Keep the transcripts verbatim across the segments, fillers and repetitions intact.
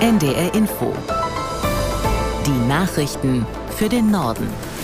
N D R Info. Die Nachrichten für den Norden.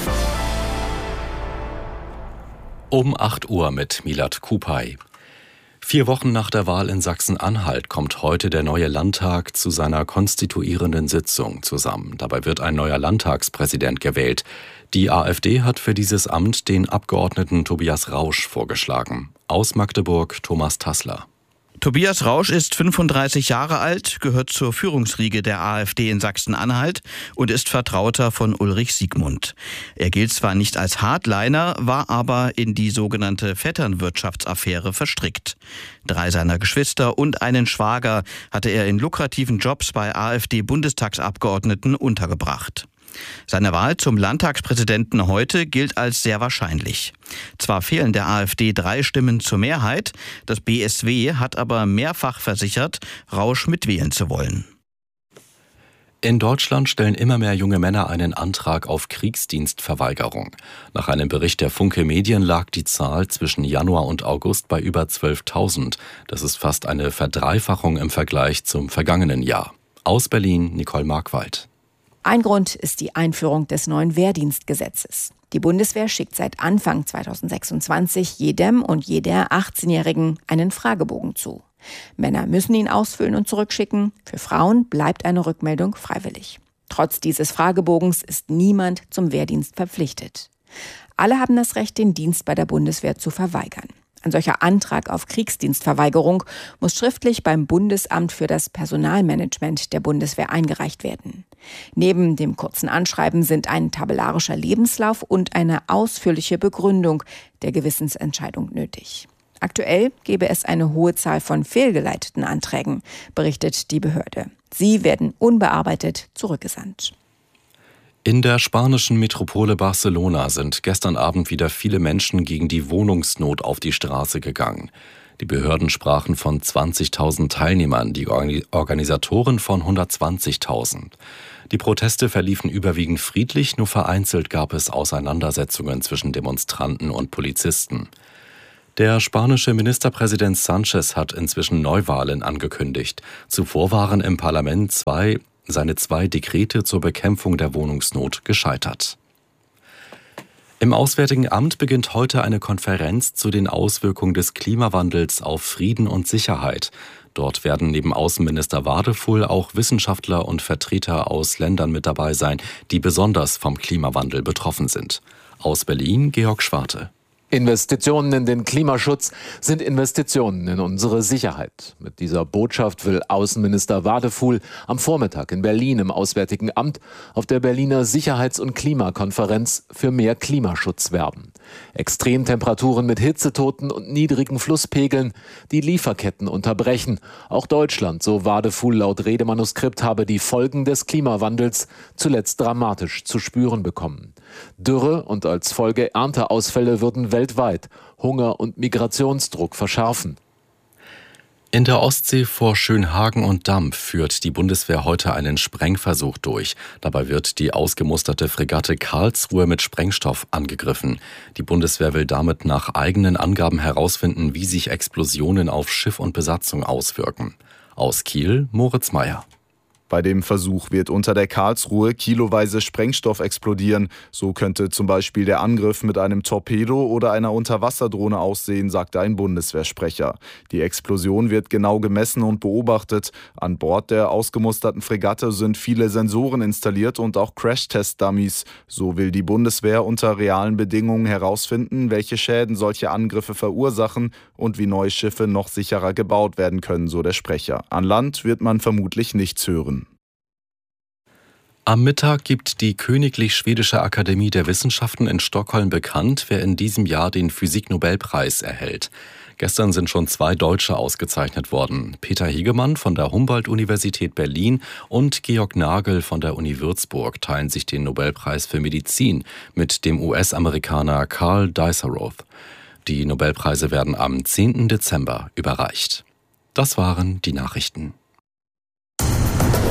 Um acht Uhr mit Milad Kupay. Vier Wochen nach der Wahl in Sachsen-Anhalt kommt heute der neue Landtag zu seiner konstituierenden Sitzung zusammen. Dabei wird ein neuer Landtagspräsident gewählt. Die AfD hat für dieses Amt den Abgeordneten Tobias Rausch vorgeschlagen. Aus Magdeburg Thomas Tassler. Tobias Rausch ist fünfunddreißig Jahre alt, gehört zur Führungsriege der AfD in Sachsen-Anhalt und ist Vertrauter von Ulrich Siegmund. Er gilt zwar nicht als Hardliner, war aber in die sogenannte Vetternwirtschaftsaffäre verstrickt. Drei seiner Geschwister und einen Schwager hatte er in lukrativen Jobs bei AfD-Bundestagsabgeordneten untergebracht. Seine Wahl zum Landtagspräsidenten heute gilt als sehr wahrscheinlich. Zwar fehlen der AfD drei Stimmen zur Mehrheit, das B S W hat aber mehrfach versichert, Rausch mitwählen zu wollen. In Deutschland stellen immer mehr junge Männer einen Antrag auf Kriegsdienstverweigerung. Nach einem Bericht der Funke Medien lag die Zahl zwischen Januar und August bei über zwölftausend. Das ist fast eine Verdreifachung im Vergleich zum vergangenen Jahr. Aus Berlin Nicole Markwald. Ein Grund ist die Einführung des neuen Wehrdienstgesetzes. Die Bundeswehr schickt seit Anfang zweitausendsechsundzwanzig jedem und jeder achtzehnjährigen einen Fragebogen zu. Männer müssen ihn ausfüllen und zurückschicken. Für Frauen bleibt eine Rückmeldung freiwillig. Trotz dieses Fragebogens ist niemand zum Wehrdienst verpflichtet. Alle haben das Recht, den Dienst bei der Bundeswehr zu verweigern. Ein solcher Antrag auf Kriegsdienstverweigerung muss schriftlich beim Bundesamt für das Personalmanagement der Bundeswehr eingereicht werden. Neben dem kurzen Anschreiben sind ein tabellarischer Lebenslauf und eine ausführliche Begründung der Gewissensentscheidung nötig. Aktuell gebe es eine hohe Zahl von fehlgeleiteten Anträgen, berichtet die Behörde. Sie werden unbearbeitet zurückgesandt. In der spanischen Metropole Barcelona sind gestern Abend wieder viele Menschen gegen die Wohnungsnot auf die Straße gegangen. Die Behörden sprachen von zwanzigtausend Teilnehmern, die Organisatoren von hundertzwanzigtausend. Die Proteste verliefen überwiegend friedlich, nur vereinzelt gab es Auseinandersetzungen zwischen Demonstranten und Polizisten. Der spanische Ministerpräsident Sánchez hat inzwischen Neuwahlen angekündigt. Zuvor waren im Parlament zwei seine zwei Dekrete zur Bekämpfung der Wohnungsnot gescheitert. Im Auswärtigen Amt beginnt heute eine Konferenz zu den Auswirkungen des Klimawandels auf Frieden und Sicherheit. Dort werden neben Außenminister Wadefull auch Wissenschaftler und Vertreter aus Ländern mit dabei sein, die besonders vom Klimawandel betroffen sind. Aus Berlin Georg Schwarte. Investitionen in den Klimaschutz sind Investitionen in unsere Sicherheit. Mit dieser Botschaft will Außenminister Wadefull am Vormittag in Berlin im Auswärtigen Amt auf der Berliner Sicherheits- und Klimakonferenz für mehr Klimaschutz werben. Extremtemperaturen mit Hitzetoten und niedrigen Flusspegeln, die Lieferketten unterbrechen. Auch Deutschland, so Wadefull laut Redemanuskript, habe die Folgen des Klimawandels zuletzt dramatisch zu spüren bekommen. Dürre und als Folge Ernteausfälle würden weltweit Hunger und Migrationsdruck verschärfen. In der Ostsee vor Schönhagen und Dampf führt die Bundeswehr heute einen Sprengversuch durch. Dabei wird die ausgemusterte Fregatte Karlsruhe mit Sprengstoff angegriffen. Die Bundeswehr will damit nach eigenen Angaben herausfinden, wie sich Explosionen auf Schiff und Besatzung auswirken. Aus Kiel Moritz Meyer. Bei dem Versuch wird unter der Karlsruhe kiloweise Sprengstoff explodieren. So könnte zum Beispiel der Angriff mit einem Torpedo oder einer Unterwasserdrohne aussehen, sagte ein Bundeswehrsprecher. Die Explosion wird genau gemessen und beobachtet. An Bord der ausgemusterten Fregatte sind viele Sensoren installiert und auch Crash-Test-Dummies. So will die Bundeswehr unter realen Bedingungen herausfinden, welche Schäden solche Angriffe verursachen und wie neue Schiffe noch sicherer gebaut werden können, so der Sprecher. An Land wird man vermutlich nichts hören. Am Mittag gibt die Königlich Schwedische Akademie der Wissenschaften in Stockholm bekannt, wer in diesem Jahr den Physik-Nobelpreis erhält. Gestern sind schon zwei Deutsche ausgezeichnet worden. Peter Hegemann von der Humboldt-Universität Berlin und Georg Nagel von der Uni Würzburg teilen sich den Nobelpreis für Medizin mit dem U S-Amerikaner Carl Diceroth. Die Nobelpreise werden am zehnten Dezember überreicht. Das waren die Nachrichten.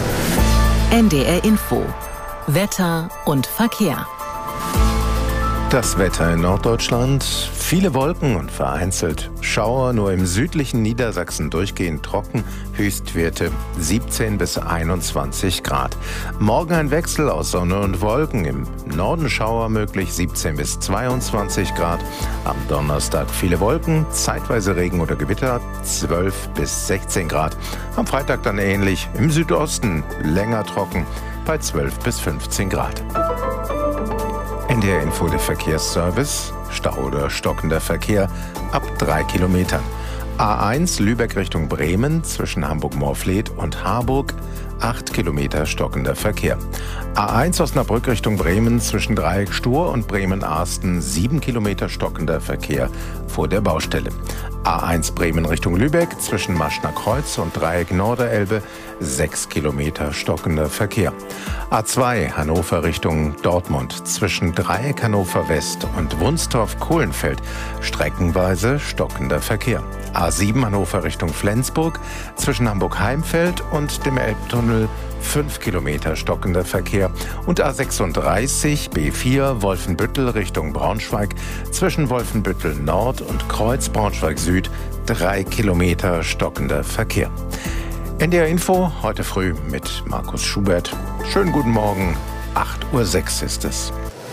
N D R Info. Wetter und Verkehr. Das Wetter in Norddeutschland, viele Wolken und vereinzelt Schauer, nur im südlichen Niedersachsen durchgehend trocken, Höchstwerte siebzehn bis einundzwanzig Grad. Morgen ein Wechsel aus Sonne und Wolken, im Norden Schauer möglich, siebzehn bis zweiundzwanzig Grad. Am Donnerstag viele Wolken, zeitweise Regen oder Gewitter, zwölf bis sechzehn Grad. Am Freitag dann ähnlich, im Südosten länger trocken, bei zwölf bis fünfzehn Grad. N D R Info, der Verkehrsservice. Stau oder stockender Verkehr ab drei Kilometern. A eins Lübeck Richtung Bremen zwischen Hamburg-Morfleet und Harburg. acht Kilometer stockender Verkehr. A eins Osnabrück Richtung Bremen zwischen Dreieck-Stur und Bremen-Arsten. sieben Kilometer stockender Verkehr vor der Baustelle. A eins Bremen Richtung Lübeck zwischen Maschner Kreuz und Dreieck Norderelbe. sechs Kilometer stockender Verkehr. A zwei Hannover Richtung Dortmund zwischen Dreieck Hannover West und Wunstorf-Kohlenfeld. Streckenweise stockender Verkehr. A sieben Hannover Richtung Flensburg zwischen Hamburg-Heimfeld und dem Elbtunnel. fünf Kilometer stockender Verkehr. Und A sechsunddreißig B vier Wolfenbüttel Richtung Braunschweig zwischen Wolfenbüttel Nord und Kreuz Braunschweig Süd. drei Kilometer stockender Verkehr. N D R Info, heute früh mit Markus Schubert. Schönen guten Morgen, acht Uhr sechs ist es.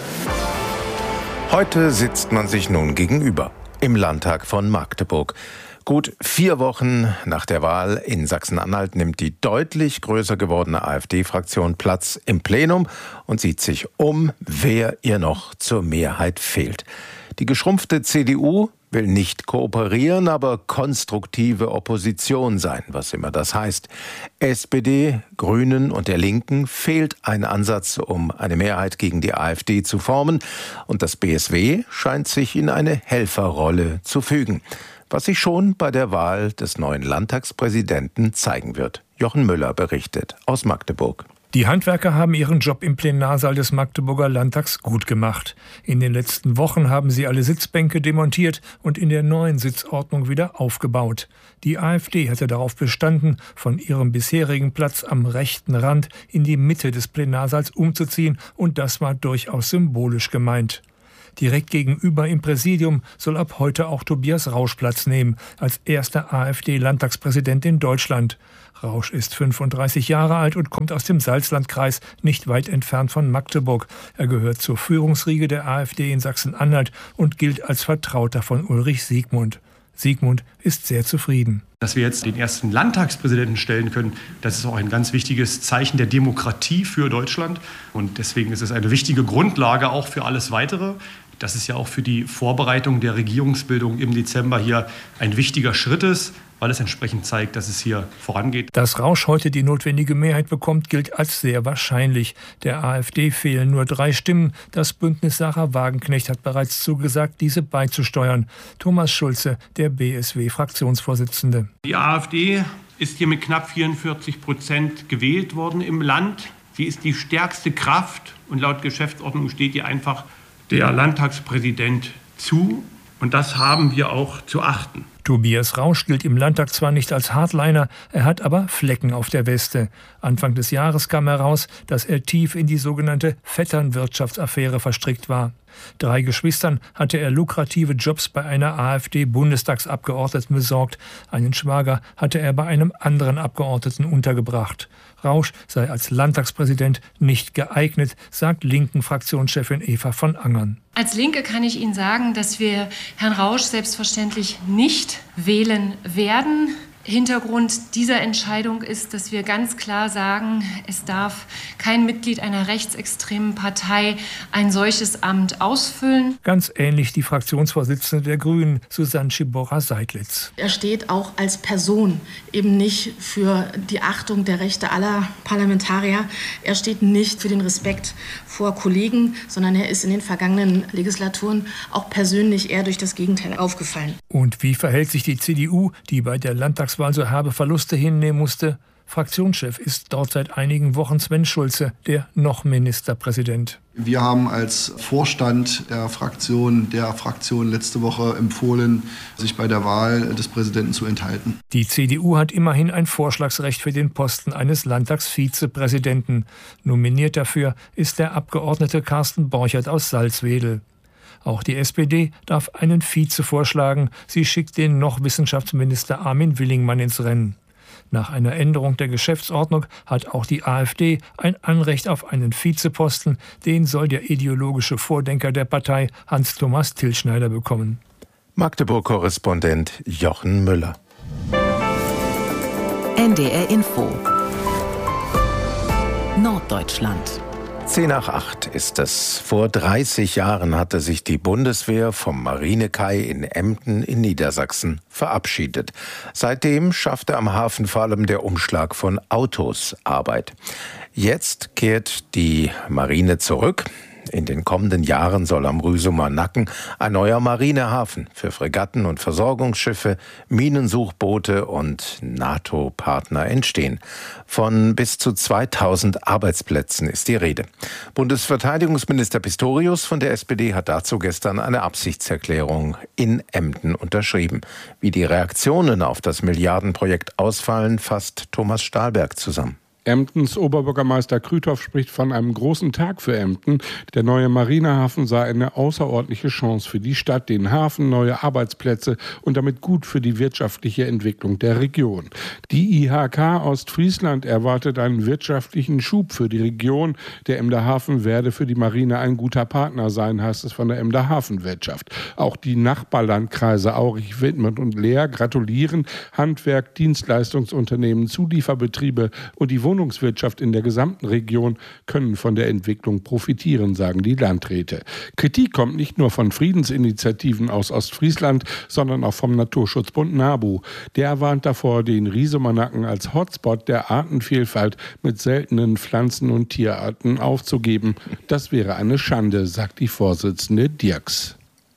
Heute sitzt man sich nun gegenüber im Landtag von Magdeburg. Gut vier Wochen nach der Wahl in Sachsen-Anhalt nimmt die deutlich größer gewordene AfD-Fraktion Platz im Plenum und sieht sich um, wer ihr noch zur Mehrheit fehlt. Die geschrumpfte C D U will nicht kooperieren, aber konstruktive Opposition sein, was immer das heißt. S P D, Grünen und der Linken fehlt ein Ansatz, um eine Mehrheit gegen die AfD zu formen. Und das B S W scheint sich in eine Helferrolle zu fügen, was sich schon bei der Wahl des neuen Landtagspräsidenten zeigen wird. Jochen Müller berichtet aus Magdeburg. Die Handwerker haben ihren Job im Plenarsaal des Magdeburger Landtags gut gemacht. In den letzten Wochen haben sie alle Sitzbänke demontiert und in der neuen Sitzordnung wieder aufgebaut. Die AfD hatte darauf bestanden, von ihrem bisherigen Platz am rechten Rand in die Mitte des Plenarsaals umzuziehen, und das war durchaus symbolisch gemeint. Direkt gegenüber im Präsidium soll ab heute auch Tobias Rausch Platz nehmen, als erster AfD-Landtagspräsident in Deutschland. Rausch ist fünfunddreißig Jahre alt und kommt aus dem Salzlandkreis, nicht weit entfernt von Magdeburg. Er gehört zur Führungsriege der AfD in Sachsen-Anhalt und gilt als Vertrauter von Ulrich Siegmund. Siegmund ist sehr zufrieden. Dass wir jetzt den ersten Landtagspräsidenten stellen können, das ist auch ein ganz wichtiges Zeichen der Demokratie für Deutschland. Und deswegen ist es eine wichtige Grundlage auch für alles Weitere. Das ist ja auch für die Vorbereitung der Regierungsbildung im Dezember hier ein wichtiger Schritt ist, weil es entsprechend zeigt, dass es hier vorangeht. Dass Rausch heute die notwendige Mehrheit bekommt, gilt als sehr wahrscheinlich. Der AfD fehlen nur drei Stimmen. Das Bündnis Sarah Wagenknecht hat bereits zugesagt, diese beizusteuern. Thomas Schulze, der B S W-Fraktionsvorsitzende. Die AfD ist hier mit knapp vierundvierzig Prozent gewählt worden im Land. Sie ist die stärkste Kraft und laut Geschäftsordnung steht ihr einfach der Landtagspräsident zu. Und das haben wir auch zu achten. Tobias Rausch gilt im Landtag zwar nicht als Hardliner, er hat aber Flecken auf der Weste. Anfang des Jahres kam heraus, dass er tief in die sogenannte Vetternwirtschaftsaffäre verstrickt war. Drei Geschwistern hatte er lukrative Jobs bei einer AfD-Bundestagsabgeordneten besorgt. Einen Schwager hatte er bei einem anderen Abgeordneten untergebracht. Rausch sei als Landtagspräsident nicht geeignet, sagt Linken-Fraktionschefin Eva von Angern. Als Linke kann ich Ihnen sagen, dass wir Herrn Rausch selbstverständlich nicht wählen werden. Hintergrund dieser Entscheidung ist, dass wir ganz klar sagen, es darf kein Mitglied einer rechtsextremen Partei ein solches Amt ausfüllen. Ganz ähnlich die Fraktionsvorsitzende der Grünen, Susanne Schiborra-Seidlitz. Er steht auch als Person eben nicht für die Achtung der Rechte aller Parlamentarier. Er steht nicht für den Respekt vor Kollegen, sondern er ist in den vergangenen Legislaturen auch persönlich eher durch das Gegenteil aufgefallen. Und wie verhält sich die C D U, die bei der Landtagswahl so herbe Verluste hinnehmen musste? Fraktionschef ist dort seit einigen Wochen Sven Schulze, der noch Ministerpräsident. Wir haben als Vorstand der Fraktion, der Fraktion letzte Woche empfohlen, sich bei der Wahl des Präsidenten zu enthalten. Die C D U hat immerhin ein Vorschlagsrecht für den Posten eines Landtagsvizepräsidenten. Nominiert dafür ist der Abgeordnete Carsten Borchert aus Salzwedel. Auch die S P D darf einen Vize vorschlagen. Sie schickt den noch Wissenschaftsminister Armin Willingmann ins Rennen. Nach einer Änderung der Geschäftsordnung hat auch die AfD ein Anrecht auf einen Vizeposten. Den soll der ideologische Vordenker der Partei Hans-Thomas Tilschneider bekommen. Magdeburg-Korrespondent Jochen Müller. N D R Info Norddeutschland. Zehn nach acht ist es. Vor dreißig Jahren hatte sich die Bundeswehr vom Marinekai in Emden in Niedersachsen verabschiedet. Seitdem schaffte am Hafen vor allem der Umschlag von Autos Arbeit. Jetzt kehrt die Marine zurück. In den kommenden Jahren soll am Rüsumer Nacken ein neuer Marinehafen für Fregatten und Versorgungsschiffe, Minensuchboote und NATO-Partner entstehen. Von bis zu zweitausend Arbeitsplätzen ist die Rede. Bundesverteidigungsminister Pistorius von der S P D hat dazu gestern eine Absichtserklärung in Emden unterschrieben. Wie die Reaktionen auf das Milliardenprojekt ausfallen, fasst Thomas Stahlberg zusammen. Emdens Oberbürgermeister Krüthoff spricht von einem großen Tag für Emden. Der neue Marinehafen sei eine außerordentliche Chance für die Stadt, den Hafen, neue Arbeitsplätze und damit gut für die wirtschaftliche Entwicklung der Region. Die I H K Ostfriesland erwartet einen wirtschaftlichen Schub für die Region. Der Emder Hafen werde für die Marine ein guter Partner sein, heißt es von der Emder Hafenwirtschaft. Auch die Nachbarlandkreise Aurich, Wittmund und Leer gratulieren. Handwerk, Dienstleistungsunternehmen, Zulieferbetriebe und die Wohnungswirtschaft in der gesamten Region können von der Entwicklung profitieren, sagen die Landräte. Kritik kommt nicht nur von Friedensinitiativen aus Ostfriesland, sondern auch vom Naturschutzbund NABU. Der warnt davor, den Riesumer Nacken als Hotspot der Artenvielfalt mit seltenen Pflanzen- und Tierarten aufzugeben. Das wäre eine Schande, sagt die Vorsitzende Dirks.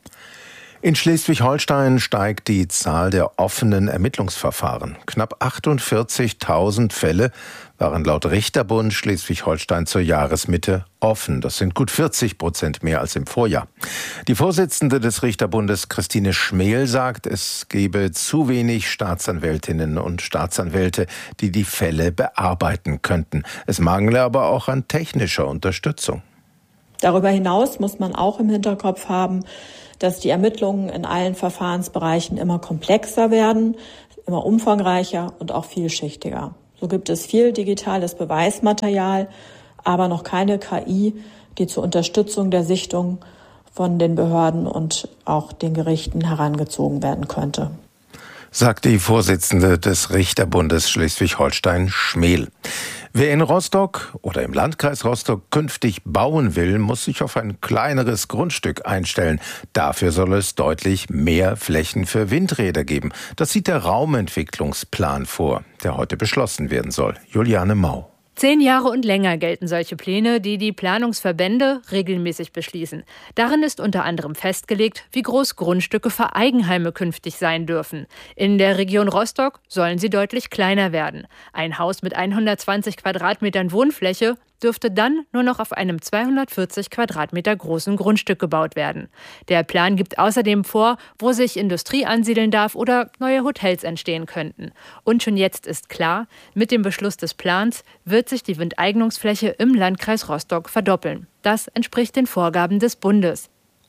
In Schleswig-Holstein steigt die Zahl der offenen Ermittlungsverfahren. Knapp achtundvierzigtausend Fälle waren laut Richterbund Schleswig-Holstein zur Jahresmitte offen. Das sind gut vierzig Prozent mehr als im Vorjahr. Die Vorsitzende des Richterbundes, Christine Schmel, sagt, es gebe zu wenig Staatsanwältinnen und Staatsanwälte, die die Fälle bearbeiten könnten. Es mangle aber auch an technischer Unterstützung. Darüber hinaus muss man auch im Hinterkopf haben, dass die Ermittlungen in allen Verfahrensbereichen immer komplexer werden, immer umfangreicher und auch vielschichtiger. So gibt es viel digitales Beweismaterial, aber noch keine K I, die zur Unterstützung der Sichtung von den Behörden und auch den Gerichten herangezogen werden könnte, sagt die Vorsitzende des Richterbundes Schleswig-Holstein, Schmel. Wer in Rostock oder im Landkreis Rostock künftig bauen will, muss sich auf ein kleineres Grundstück einstellen. Dafür soll es deutlich mehr Flächen für Windräder geben. Das sieht der Raumentwicklungsplan vor, der heute beschlossen werden soll. Juliane Mau. Zehn Jahre und länger gelten solche Pläne, die die Planungsverbände regelmäßig beschließen. Darin ist unter anderem festgelegt, wie groß Grundstücke für Eigenheime künftig sein dürfen. In der Region Rostock sollen sie deutlich kleiner werden. Ein Haus mit hundertzwanzig Quadratmetern Wohnfläche dürfte dann nur noch auf einem zweihundertvierzig Quadratmeter großen Grundstück gebaut werden. Der Plan gibt außerdem vor, wo sich Industrie ansiedeln darf oder neue Hotels entstehen könnten. Und schon jetzt ist klar, mit dem Beschluss des Plans wird sich die Windeignungsfläche im Landkreis Rostock verdoppeln. Das entspricht den Vorgaben des Bundes.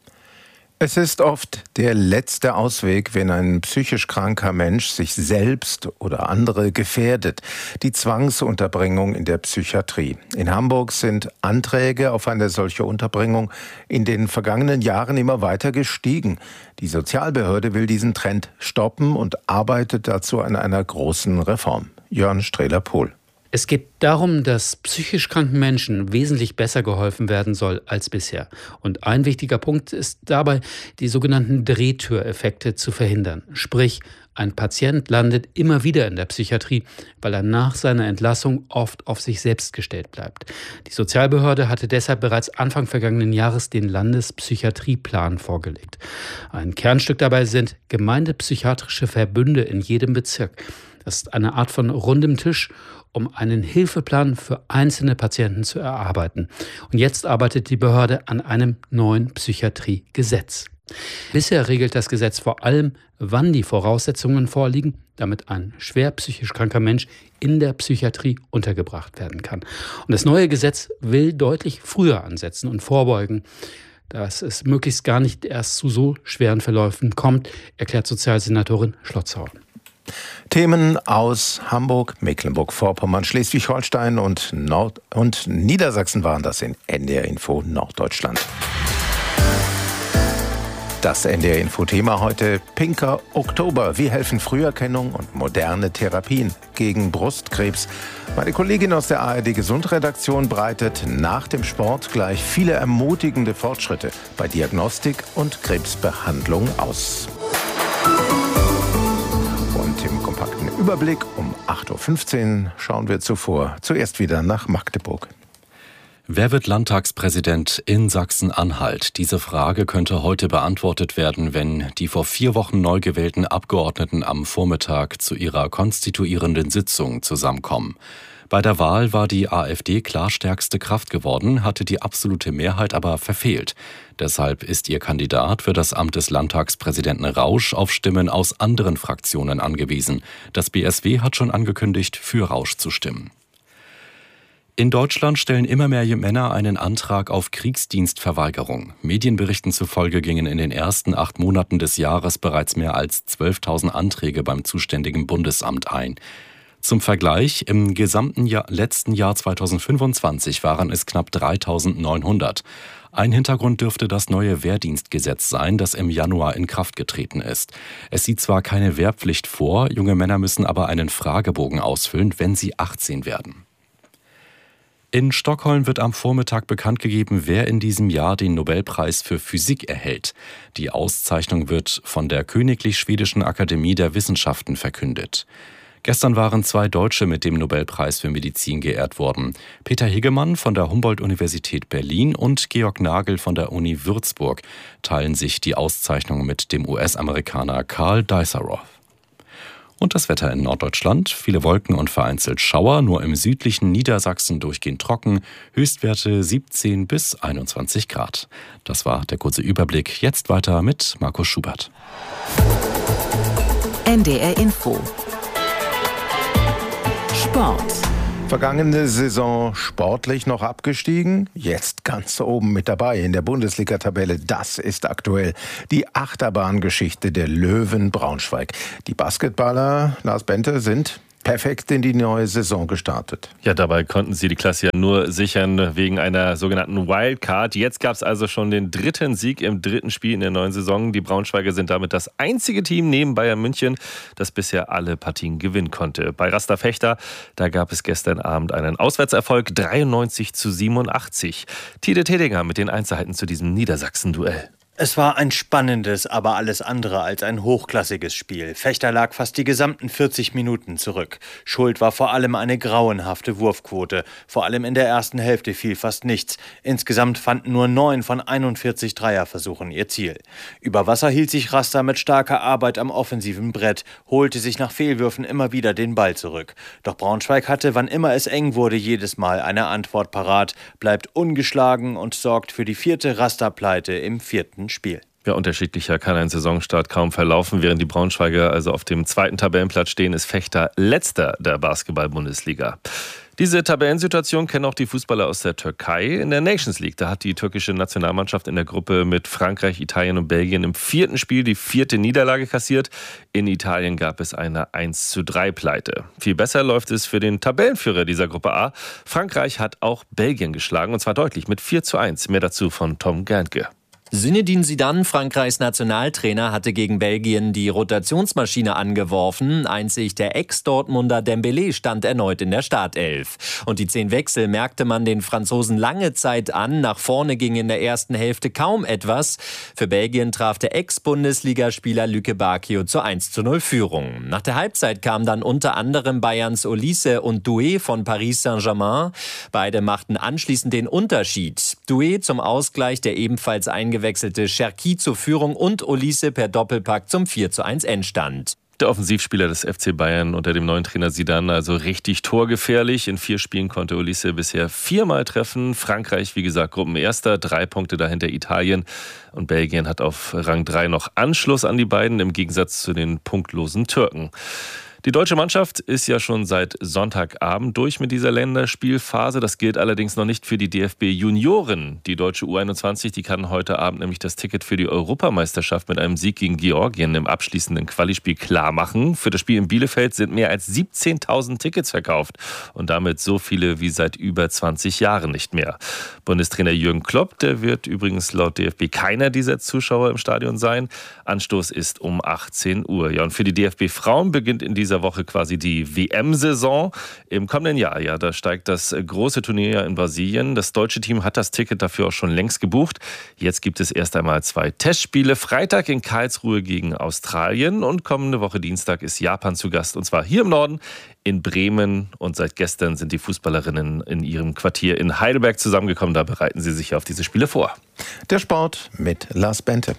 Es ist oft der letzte Ausweg, wenn ein psychisch kranker Mensch sich selbst oder andere gefährdet. Die Zwangsunterbringung in der Psychiatrie. In Hamburg sind Anträge auf eine solche Unterbringung in den vergangenen Jahren immer weiter gestiegen. Die Sozialbehörde will diesen Trend stoppen und arbeitet dazu an einer großen Reform. Jörn Strehler-Pohl. Es geht darum, dass psychisch kranken Menschen wesentlich besser geholfen werden soll als bisher. Und ein wichtiger Punkt ist dabei, die sogenannten Drehtüreffekte zu verhindern. Sprich, ein Patient landet immer wieder in der Psychiatrie, weil er nach seiner Entlassung oft auf sich selbst gestellt bleibt. Die Sozialbehörde hatte deshalb bereits Anfang vergangenen Jahres den Landespsychiatrieplan vorgelegt. Ein Kernstück dabei sind gemeindepsychiatrische Verbünde in jedem Bezirk. Das ist eine Art von rundem Tisch, um einen Hilfeplan für einzelne Patienten zu erarbeiten. Und jetzt arbeitet die Behörde an einem neuen Psychiatriegesetz. Bisher regelt das Gesetz vor allem, wann die Voraussetzungen vorliegen, damit ein schwer psychisch kranker Mensch in der Psychiatrie untergebracht werden kann. Und das neue Gesetz will deutlich früher ansetzen und vorbeugen. dass es möglichst gar nicht erst zu so schweren Verläufen kommt, erklärt Sozialsenatorin Schlotzauer. Themen aus Hamburg, Mecklenburg-Vorpommern, Schleswig-Holstein und, Nord- und Niedersachsen waren das in N D R Info Norddeutschland. Das N D R Info-Thema heute: Pinker Oktober. Wie helfen Früherkennung und moderne Therapien gegen Brustkrebs? Meine Kollegin aus der A R D-Gesundredaktion breitet nach dem Sport gleich viele ermutigende Fortschritte bei Diagnostik und Krebsbehandlung aus. Und im kompakten Überblick um acht Uhr fünfzehn schauen wir zuvor zuerst wieder nach Magdeburg. Wer wird Landtagspräsident in Sachsen-Anhalt? Diese Frage könnte heute beantwortet werden, wenn die vor vier Wochen neu gewählten Abgeordneten am Vormittag zu ihrer konstituierenden Sitzung zusammenkommen. Bei der Wahl war die AfD klar stärkste Kraft geworden, hatte die absolute Mehrheit aber verfehlt. Deshalb ist ihr Kandidat für das Amt des Landtagspräsidenten Rausch auf Stimmen aus anderen Fraktionen angewiesen. Das B S W hat schon angekündigt, für Rausch zu stimmen. In Deutschland stellen immer mehr Männer einen Antrag auf Kriegsdienstverweigerung. Medienberichten zufolge gingen in den ersten acht Monaten des Jahres bereits mehr als zwölftausend Anträge beim zuständigen Bundesamt ein. Zum Vergleich, im gesamten Jahr, letzten Jahr zweitausendfünfundzwanzig waren es knapp dreitausendneunhundert. Ein Hintergrund dürfte das neue Wehrdienstgesetz sein, das im Januar in Kraft getreten ist. Es sieht zwar keine Wehrpflicht vor, junge Männer müssen aber einen Fragebogen ausfüllen, wenn sie achtzehn werden. In Stockholm wird am Vormittag bekannt gegeben, wer in diesem Jahr den Nobelpreis für Physik erhält. Die Auszeichnung wird von der Königlich Schwedischen Akademie der Wissenschaften verkündet. Gestern waren zwei Deutsche mit dem Nobelpreis für Medizin geehrt worden. Peter Hegemann von der Humboldt-Universität Berlin und Georg Nagel von der Uni Würzburg teilen sich die Auszeichnung mit dem U S-Amerikaner Carl Diceroth. Und das Wetter in Norddeutschland: viele Wolken und vereinzelt Schauer, nur im südlichen Niedersachsen durchgehend trocken, Höchstwerte siebzehn bis einundzwanzig Grad. Das war der kurze Überblick. Jetzt weiter mit Markus Schubert. N D R Info Sport. Vergangene Saison sportlich noch abgestiegen, jetzt ganz oben mit dabei in der Bundesliga-Tabelle. Das ist aktuell die Achterbahngeschichte der Löwen Braunschweig. Die Basketballer, Lars Bente, sind perfekt in die neue Saison gestartet. Ja, dabei konnten sie die Klasse ja nur sichern wegen einer sogenannten Wildcard. Jetzt gab es also schon den dritten Sieg im dritten Spiel in der neuen Saison. Die Braunschweiger sind damit das einzige Team neben Bayern München, das bisher alle Partien gewinnen konnte. Bei Rasta Fechter, da gab es gestern Abend einen Auswärtserfolg, dreiundneunzig zu siebenundachtzig. Tide Tedinger mit den Einzelheiten zu diesem Niedersachsen-Duell. Es war ein spannendes, aber alles andere als ein hochklassiges Spiel. Fechter lag fast die gesamten vierzig Minuten zurück. Schuld war vor allem eine grauenhafte Wurfquote. Vor allem in der ersten Hälfte fiel fast nichts. Insgesamt fanden nur neun von einundvierzig Dreierversuchen ihr Ziel. Über Wasser hielt sich Rasta mit starker Arbeit am offensiven Brett, holte sich nach Fehlwürfen immer wieder den Ball zurück. Doch Braunschweig hatte, wann immer es eng wurde, jedes Mal eine Antwort parat, bleibt ungeschlagen und sorgt für die vierte Rasta-Pleite im vierten Spiel. Ja, unterschiedlicher kann ein Saisonstart kaum verlaufen. Während die Braunschweiger also auf dem zweiten Tabellenplatz stehen, ist Fechter letzter der Basketball-Bundesliga. Diese Tabellensituation kennen auch die Fußballer aus der Türkei. In der Nations League, da hat die türkische Nationalmannschaft in der Gruppe mit Frankreich, Italien und Belgien im vierten Spiel die vierte Niederlage kassiert. In Italien gab es eine eins zu drei Pleite. Viel besser läuft es für den Tabellenführer dieser Gruppe A. Frankreich hat auch Belgien geschlagen, und zwar deutlich mit vier zu eins. Mehr dazu von Tom Gerntke. Zinedine Zidane, Frankreichs Nationaltrainer, hatte gegen Belgien die Rotationsmaschine angeworfen. Einzig der Ex-Dortmunder Dembélé stand erneut in der Startelf. Und die zehn Wechsel merkte man den Franzosen lange Zeit an. Nach vorne ging in der ersten Hälfte kaum etwas. Für Belgien traf der Ex-Bundesligaspieler Lüke Bacchio zur eins zu null Führung. Nach der Halbzeit kamen dann unter anderem Bayerns Olise und Doué von Paris Saint-Germain. Beide machten anschließend den Unterschied. Doué zum Ausgleich, der ebenfalls eingewechselt wechselte Cherki zur Führung und Olise per Doppelpack zum vier zu eins Endstand. Der Offensivspieler des F C Bayern unter dem neuen Trainer Zidane also richtig torgefährlich. In vier Spielen konnte Olise bisher viermal treffen. Frankreich, wie gesagt, Gruppenerster, drei Punkte dahinter Italien. Und Belgien hat auf Rang drei noch Anschluss an die beiden, im Gegensatz zu den punktlosen Türken. Die deutsche Mannschaft ist ja schon seit Sonntagabend durch mit dieser Länderspielphase. Das gilt allerdings noch nicht für die D F B-Junioren. Die deutsche U einundzwanzig, die kann heute Abend nämlich das Ticket für die Europameisterschaft mit einem Sieg gegen Georgien im abschließenden Qualispiel klar machen. Für das Spiel in Bielefeld sind mehr als siebzehntausend Tickets verkauft und damit so viele wie seit über zwanzig Jahren nicht mehr. Bundestrainer Jürgen Klopp, der wird übrigens laut D F B keiner dieser Zuschauer im Stadion sein. Anstoß ist um achtzehn Uhr. Ja, und für die D F B-Frauen beginnt in dieser Woche quasi die W M-Saison. Im kommenden Jahr, ja, da steigt das große Turnier in Brasilien. Das deutsche Team hat das Ticket dafür auch schon längst gebucht. Jetzt gibt es erst einmal zwei Testspiele. Freitag in Karlsruhe gegen Australien und kommende Woche Dienstag ist Japan zu Gast. Und zwar hier im Norden in Bremen. Und seit gestern sind die Fußballerinnen in ihrem Quartier in Heidelberg zusammengekommen. Da bereiten sie sich auf diese Spiele vor. Der Sport mit Lars Bente.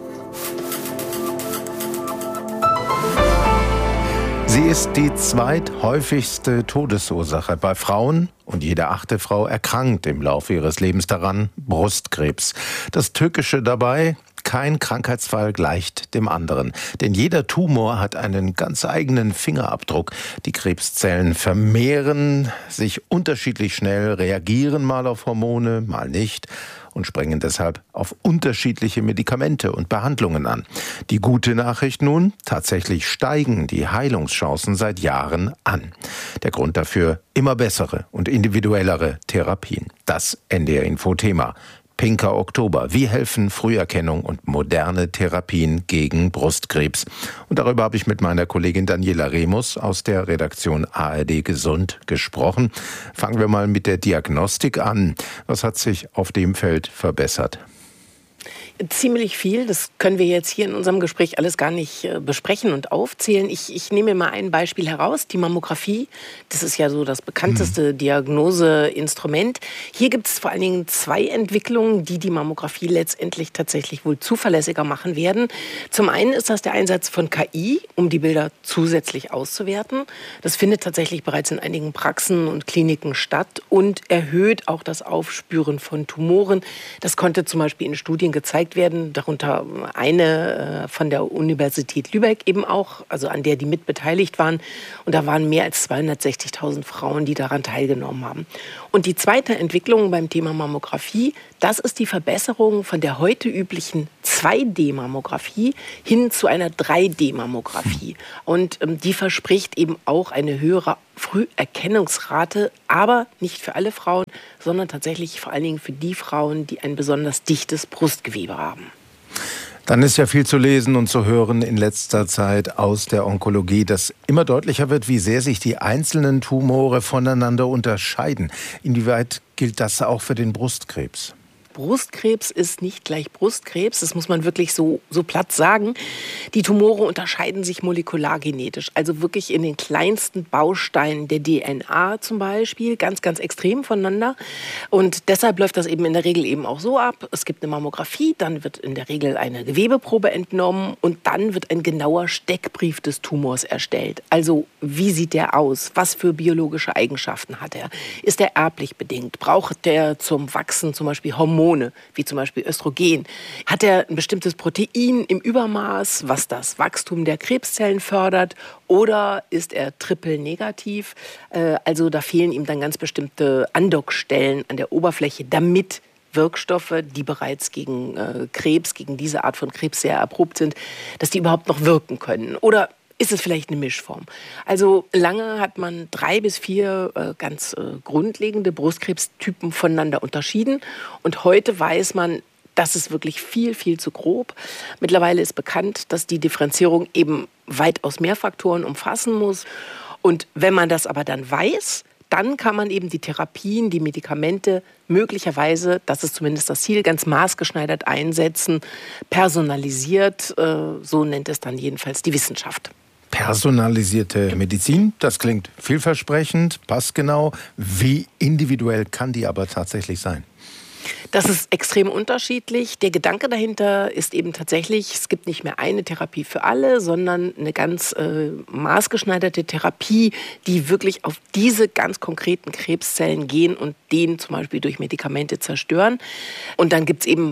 Sie ist die zweithäufigste Todesursache bei Frauen und jede achte Frau erkrankt im Laufe ihres Lebens daran, Brustkrebs. Das Tückische dabei: kein Krankheitsfall gleicht dem anderen. Denn jeder Tumor hat einen ganz eigenen Fingerabdruck. Die Krebszellen vermehren sich unterschiedlich schnell, reagieren mal auf Hormone, mal nicht und springen deshalb auf unterschiedliche Medikamente und Behandlungen an. Die gute Nachricht nun: tatsächlich steigen die Heilungschancen seit Jahren an. Der Grund dafür: immer bessere und individuellere Therapien. Das N D R-Info-Thema. Pinker Oktober. Wie helfen Früherkennung und moderne Therapien gegen Brustkrebs? Und darüber habe ich mit meiner Kollegin Daniela Remus aus der Redaktion A R D Gesund gesprochen. Fangen wir mal mit der Diagnostik an. Was hat sich auf dem Feld verbessert? Ziemlich viel. Das können wir jetzt hier in unserem Gespräch alles gar nicht äh, besprechen und aufzählen. Ich, ich nehme mal ein Beispiel heraus, die Mammographie. Das ist ja so das bekannteste mhm. Diagnoseinstrument. Hier gibt es vor allen Dingen zwei Entwicklungen, die die Mammographie letztendlich tatsächlich wohl zuverlässiger machen werden. Zum einen ist das der Einsatz von K I, um die Bilder zusätzlich auszuwerten. Das findet tatsächlich bereits in einigen Praxen und Kliniken statt und erhöht auch das Aufspüren von Tumoren. Das konnte zum Beispiel in Studien gezeigt werden, darunter eine äh, von der Universität Lübeck eben auch, also an der die mitbeteiligt waren. Und da waren mehr als zweihundertsechzigtausend Frauen, die daran teilgenommen haben. Und die zweite Entwicklung beim Thema Mammographie, das ist die Verbesserung von der heute üblichen zwei D Mammographie hin zu einer drei D Mammographie. Und ähm, die verspricht eben auch eine höhere Früherkennungsrate, aber nicht für alle Frauen, sondern tatsächlich vor allen Dingen für die Frauen, die ein besonders dichtes Brustgewebe haben. Dann ist ja viel zu lesen und zu hören in letzter Zeit aus der Onkologie, dass immer deutlicher wird, wie sehr sich die einzelnen Tumore voneinander unterscheiden. Inwieweit gilt das auch für den Brustkrebs? Brustkrebs ist nicht gleich Brustkrebs, das muss man wirklich so, so platt sagen. Die Tumore unterscheiden sich molekulargenetisch, also wirklich in den kleinsten Bausteinen der D N A zum Beispiel, ganz, ganz extrem voneinander. Und deshalb läuft das eben in der Regel eben auch so ab. Es gibt eine Mammographie, dann wird in der Regel eine Gewebeprobe entnommen und dann wird ein genauer Steckbrief des Tumors erstellt. Also wie sieht der aus? Was für biologische Eigenschaften hat er? Ist er erblich bedingt? Braucht der zum Wachsen zum Beispiel Hormone, wie zum Beispiel Östrogen? Hat er ein bestimmtes Protein im Übermaß, was das Wachstum der Krebszellen fördert? Oder ist er triple-negativ? Also da fehlen ihm dann ganz bestimmte Andockstellen an der Oberfläche, damit Wirkstoffe, die bereits gegen äh, Krebs, gegen diese Art von Krebs sehr erprobt sind, dass die überhaupt noch wirken können. Oder ist es vielleicht eine Mischform? Also lange hat man drei bis vier äh, ganz äh, grundlegende Brustkrebstypen voneinander unterschieden. Und heute weiß man, das ist wirklich viel, viel zu grob. Mittlerweile ist bekannt, dass die Differenzierung eben weitaus mehr Faktoren umfassen muss. Und wenn man das aber dann weiß, dann kann man eben die Therapien, die Medikamente möglicherweise, das ist zumindest das Ziel, ganz maßgeschneidert einsetzen, personalisiert, äh, so nennt es dann jedenfalls die Wissenschaft. Personalisierte Medizin, das klingt vielversprechend, passgenau. Wie individuell kann die aber tatsächlich sein? Das ist extrem unterschiedlich. Der Gedanke dahinter ist eben tatsächlich, es gibt nicht mehr eine Therapie für alle, sondern eine ganz äh, maßgeschneiderte Therapie, die wirklich auf diese ganz konkreten Krebszellen gehen und den zum Beispiel durch Medikamente zerstören. Und dann gibt es eben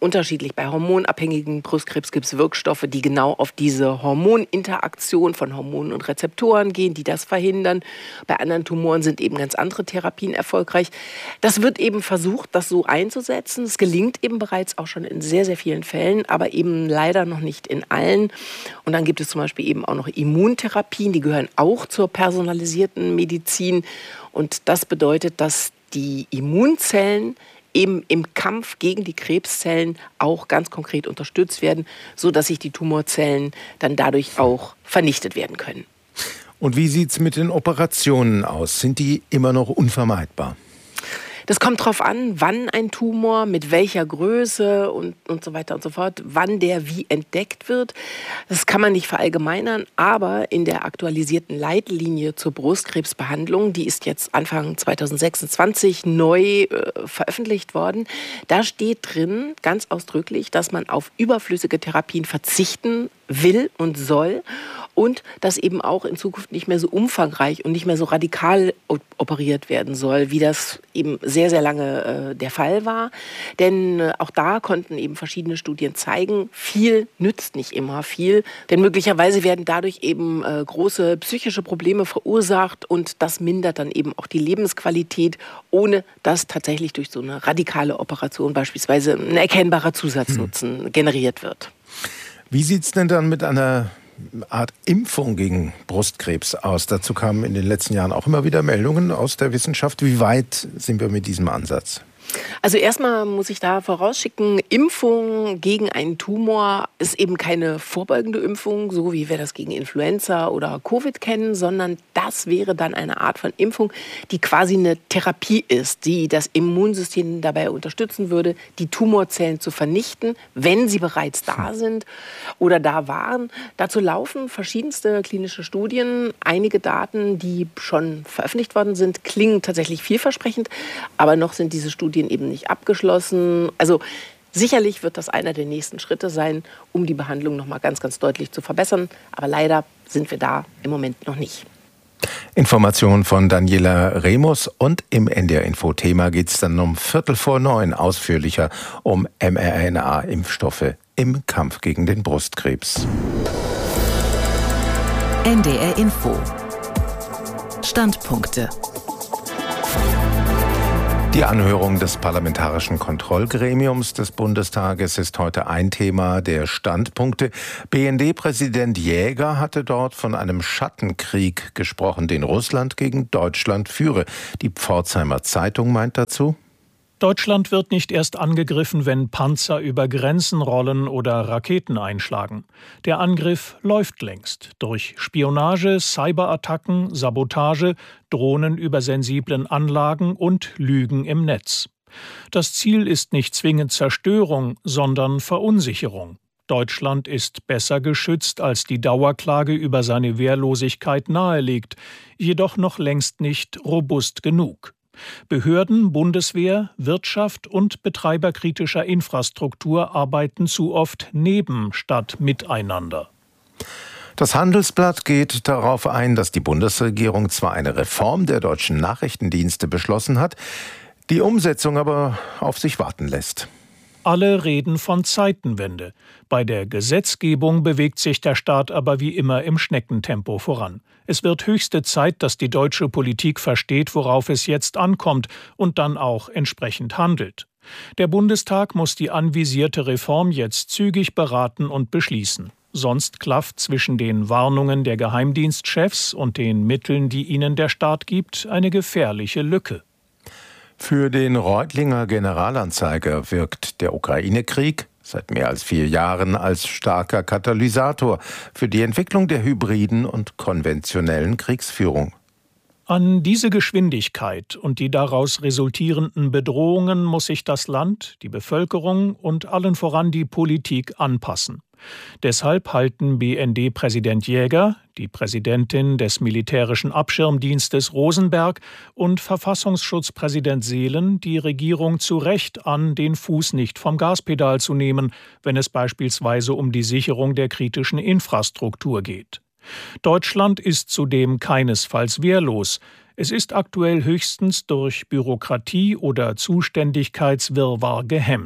unterschiedlich. Bei hormonabhängigen Brustkrebs gibt es Wirkstoffe, die genau auf diese Hormoninteraktion von Hormonen und Rezeptoren gehen, die das verhindern. Bei anderen Tumoren sind eben ganz andere Therapien erfolgreich. Das wird eben versucht, das so einzusetzen. Es gelingt eben bereits auch schon in sehr, sehr vielen Fällen, aber eben leider noch nicht in allen. Und dann gibt es zum Beispiel eben auch noch Immuntherapien, die gehören auch zur personalisierten Medizin. Und das bedeutet, dass die Immunzellen eben im Kampf gegen die Krebszellen auch ganz konkret unterstützt werden, sodass sich die Tumorzellen dann dadurch auch vernichtet werden können. Und wie sieht es mit den Operationen aus? Sind die immer noch unvermeidbar? Das kommt darauf an, wann ein Tumor, mit welcher Größe und, und so weiter und so fort, wann der wie entdeckt wird. Das kann man nicht verallgemeinern, aber in der aktualisierten Leitlinie zur Brustkrebsbehandlung, die ist jetzt Anfang zweitausendsechsundzwanzig neu äh, veröffentlicht worden, da steht drin ganz ausdrücklich, dass man auf überflüssige Therapien verzichten will und soll und dass eben auch in Zukunft nicht mehr so umfangreich und nicht mehr so radikal operiert werden soll, wie das eben sehr, sehr lange äh, der Fall war. Denn äh, auch da konnten eben verschiedene Studien zeigen, viel nützt nicht immer viel, denn möglicherweise werden dadurch eben äh, große psychische Probleme verursacht und das mindert dann eben auch die Lebensqualität, ohne dass tatsächlich durch so eine radikale Operation beispielsweise ein erkennbarer Zusatznutzen hm. generiert wird. Wie sieht es denn dann mit einer Art Impfung gegen Brustkrebs aus? Dazu kamen in den letzten Jahren auch immer wieder Meldungen aus der Wissenschaft. Wie weit sind wir mit diesem Ansatz? Also erstmal muss ich da vorausschicken, Impfung gegen einen Tumor ist eben keine vorbeugende Impfung, so wie wir das gegen Influenza oder Covid kennen, sondern das wäre dann eine Art von Impfung, die quasi eine Therapie ist, die das Immunsystem dabei unterstützen würde, die Tumorzellen zu vernichten, wenn sie bereits da sind oder da waren. Dazu laufen verschiedenste klinische Studien. Einige Daten, die schon veröffentlicht worden sind, klingen tatsächlich vielversprechend, aber noch sind diese Studien eben nicht abgeschlossen. Also sicherlich wird das einer der nächsten Schritte sein, um die Behandlung noch mal ganz, ganz deutlich zu verbessern. Aber leider sind wir da im Moment noch nicht. Informationen von Daniela Remus und im N D R-Info-Thema geht es dann um Viertel vor neun ausführlicher um mRNA-Impfstoffe im Kampf gegen den Brustkrebs. N D R-Info. Standpunkte. Die Anhörung des Parlamentarischen Kontrollgremiums des Bundestages ist heute ein Thema der Standpunkte. B N D-Präsident Jäger hatte dort von einem Schattenkrieg gesprochen, den Russland gegen Deutschland führe. Die Pforzheimer Zeitung meint dazu: Deutschland wird nicht erst angegriffen, wenn Panzer über Grenzen rollen oder Raketen einschlagen. Der Angriff läuft längst. Durch Spionage, Cyberattacken, Sabotage, Drohnen über sensiblen Anlagen und Lügen im Netz. Das Ziel ist nicht zwingend Zerstörung, sondern Verunsicherung. Deutschland ist besser geschützt, als die Dauerklage über seine Wehrlosigkeit nahelegt, jedoch noch längst nicht robust genug. Behörden, Bundeswehr, Wirtschaft und Betreiber kritischer Infrastruktur arbeiten zu oft neben statt miteinander. Das Handelsblatt geht darauf ein, dass die Bundesregierung zwar eine Reform der deutschen Nachrichtendienste beschlossen hat, die Umsetzung aber auf sich warten lässt. Alle reden von Zeitenwende. Bei der Gesetzgebung bewegt sich der Staat aber wie immer im Schneckentempo voran. Es wird höchste Zeit, dass die deutsche Politik versteht, worauf es jetzt ankommt und dann auch entsprechend handelt. Der Bundestag muss die anvisierte Reform jetzt zügig beraten und beschließen. Sonst klafft zwischen den Warnungen der Geheimdienstchefs und den Mitteln, die ihnen der Staat gibt, eine gefährliche Lücke. Für den Reutlinger Generalanzeiger wirkt der Ukraine-Krieg seit mehr als vier Jahren als starker Katalysator für die Entwicklung der hybriden und konventionellen Kriegsführung. An diese Geschwindigkeit und die daraus resultierenden Bedrohungen muss sich das Land, die Bevölkerung und allen voran die Politik anpassen. Deshalb halten B N D-Präsident Jäger, die Präsidentin des militärischen Abschirmdienstes Rosenberg und Verfassungsschutzpräsident Seelen die Regierung zu Recht an, den Fuß nicht vom Gaspedal zu nehmen, wenn es beispielsweise um die Sicherung der kritischen Infrastruktur geht. Deutschland ist zudem keinesfalls wehrlos. Es ist aktuell höchstens durch Bürokratie oder Zuständigkeitswirrwarr gehemmt.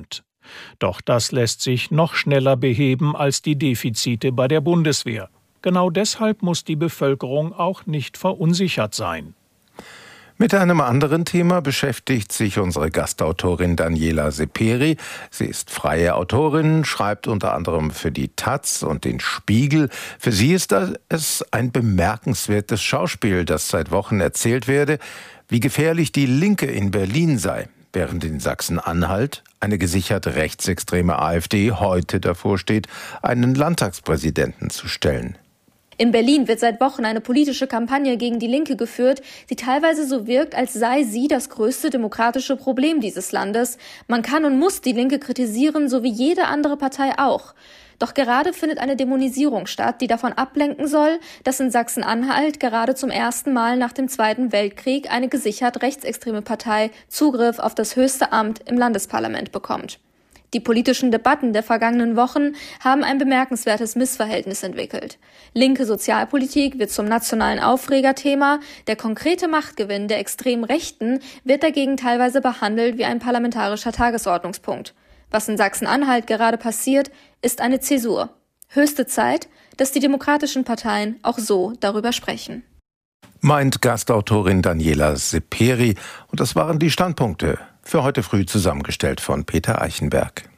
Doch das lässt sich noch schneller beheben als die Defizite bei der Bundeswehr. Genau deshalb muss die Bevölkerung auch nicht verunsichert sein. Mit einem anderen Thema beschäftigt sich unsere Gastautorin Daniela Seperi. Sie ist freie Autorin, schreibt unter anderem für die Taz und den Spiegel. Für sie ist es ein bemerkenswertes Schauspiel, das seit Wochen erzählt werde, wie gefährlich die Linke in Berlin sei, während in Sachsen-Anhalt eine gesichert rechtsextreme AfD heute davor steht, einen Landtagspräsidenten zu stellen. In Berlin wird seit Wochen eine politische Kampagne gegen die Linke geführt, die teilweise so wirkt, als sei sie das größte demokratische Problem dieses Landes. Man kann und muss die Linke kritisieren, so wie jede andere Partei auch. Doch gerade findet eine Dämonisierung statt, die davon ablenken soll, dass in Sachsen-Anhalt gerade zum ersten Mal nach dem Zweiten Weltkrieg eine gesichert rechtsextreme Partei Zugriff auf das höchste Amt im Landesparlament bekommt. Die politischen Debatten der vergangenen Wochen haben ein bemerkenswertes Missverhältnis entwickelt. Linke Sozialpolitik wird zum nationalen Aufregerthema, der konkrete Machtgewinn der extremen Rechten wird dagegen teilweise behandelt wie ein parlamentarischer Tagesordnungspunkt. Was in Sachsen-Anhalt gerade passiert, ist eine Zäsur. Höchste Zeit, dass die demokratischen Parteien auch so darüber sprechen. Meint Gastautorin Daniela Seperi. Und das waren die Standpunkte. Für heute früh zusammengestellt von Peter Eichenberg.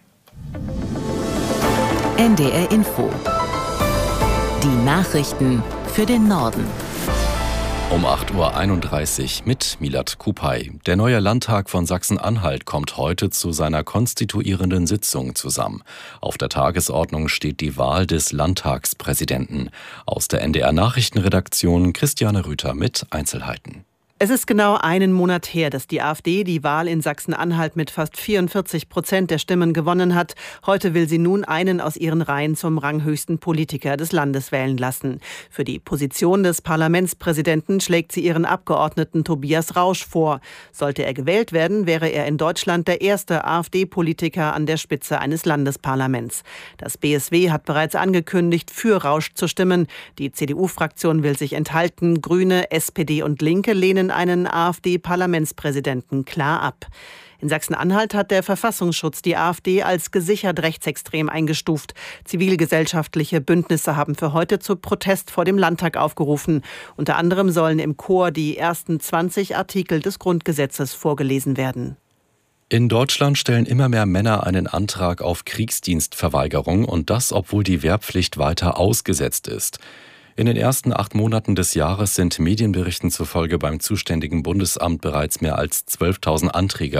N D R Info. Die Nachrichten für den Norden. Um acht Uhr einunddreißig mit Milad Kupay. Der neue Landtag von Sachsen-Anhalt kommt heute zu seiner konstituierenden Sitzung zusammen. Auf der Tagesordnung steht die Wahl des Landtagspräsidenten. Aus der N D R-Nachrichtenredaktion Christiane Rüther mit Einzelheiten. Es ist genau einen Monat her, dass die AfD die Wahl in Sachsen-Anhalt mit fast vierundvierzig Prozent der Stimmen gewonnen hat. Heute will sie nun einen aus ihren Reihen zum ranghöchsten Politiker des Landes wählen lassen. Für die Position des Parlamentspräsidenten schlägt sie ihren Abgeordneten Tobias Rausch vor. Sollte er gewählt werden, wäre er in Deutschland der erste AfD-Politiker an der Spitze eines Landesparlaments. Das B S W hat bereits angekündigt, für Rausch zu stimmen. Die C D U-Fraktion will sich enthalten. Grüne, S P D und Linke lehnen einen AfD-Parlamentspräsidenten klar ab. In Sachsen-Anhalt hat der Verfassungsschutz die AfD als gesichert rechtsextrem eingestuft. Zivilgesellschaftliche Bündnisse haben für heute zu Protest vor dem Landtag aufgerufen. Unter anderem sollen im Chor die ersten zwanzig Artikel des Grundgesetzes vorgelesen werden. In Deutschland stellen immer mehr Männer einen Antrag auf Kriegsdienstverweigerung und das, obwohl die Wehrpflicht weiter ausgesetzt ist. In den ersten acht Monaten des Jahres sind Medienberichten zufolge beim zuständigen Bundesamt bereits mehr als zwölftausend Anträge